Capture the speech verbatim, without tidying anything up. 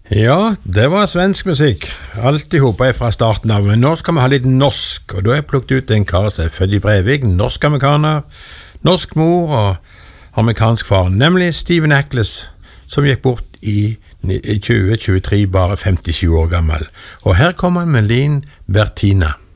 Ja, det var svensk musikk. Alltid håper jeg fra starten av. Men nå skal vi ha litt norsk, og da har jeg plukket ut en kar som er født i Breivik, norsk-amerikaner, norsk mor og amerikansk far, nemlig Stephen Eccles, som gikk bort i tjue tjuetre, bare femtisju år gammel. Og her kommer Melin Bertina.